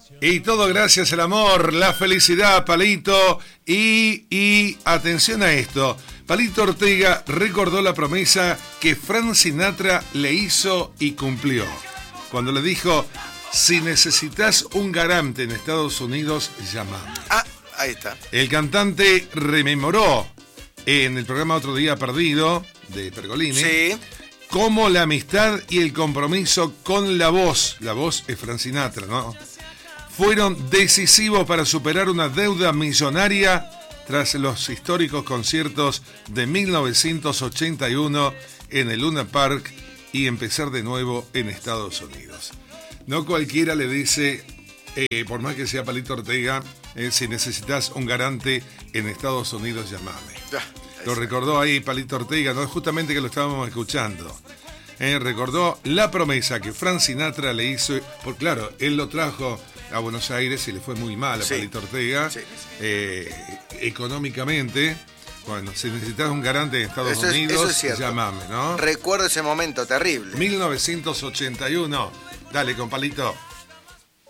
Y todo gracias al amor, la felicidad, Palito. Y atención a esto. Palito Ortega recordó la promesa que Frank Sinatra le hizo y cumplió. Cuando le dijo, si necesitas un garante en Estados Unidos, llámame. Ah, ahí está. El cantante rememoró en el programa Otro Día Perdido, de Pergolini, Sí. cómo la amistad y el compromiso con la voz es Frank Sinatra, ¿no?, fueron decisivos para superar una deuda millonaria tras los históricos conciertos de 1981 en el Luna Park y empezar de nuevo en Estados Unidos. No cualquiera le dice, por más que sea Palito Ortega, si necesitas un garante en Estados Unidos, llamame. Lo recordó ahí Palito Ortega, ¿no? Justamente que lo estábamos escuchando. Recordó la promesa que Frank Sinatra le hizo, porque claro, él lo trajo a Buenos Aires y le fue muy mal a Palito Ortega, económicamente. Bueno, si necesitas un garante en Estados Unidos, llamame, ¿no? Recuerdo ese momento terrible. 1981. Dale, con Palito.